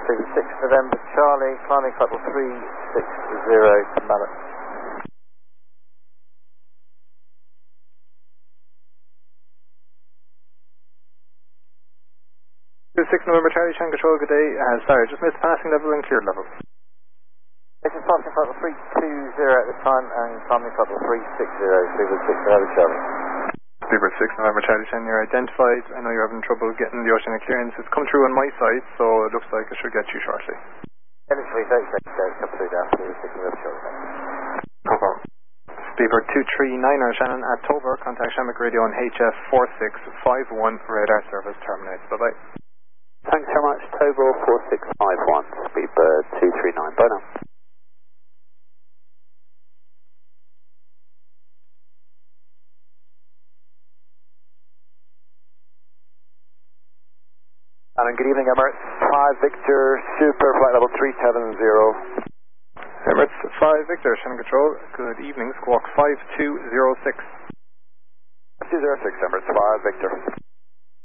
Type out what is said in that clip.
6 November Charlie, climbing level 360 to Mallet. 6 November Charlie, Shanghai Control, good day. Sorry, just missed passing level and cleared level. This is passing level 320 at this time and climbing level 360, Speedbird 6 November Charlie. Speedbird 6 November Charlie, Shanghai, you're identified. I know you're having trouble getting the oceanic clearance. It's come through on my side, so it looks like it should get you shortly. Literally 30 seconds ago, come through down to 6 November Charlie. No problem. Speedbird 239er, Shannon at Tober, contact Shamrock Radio on HF 4651, radar service terminates. Bye-bye. Thanks very much, Tober 4651, Speedbird 239, bye now. Alan, good evening, Emirates 5 Victor, super flight level 370. Emirates 5 Victor, Shannon Control, good evening, squawk 5206. 206, Emirates 5 Victor.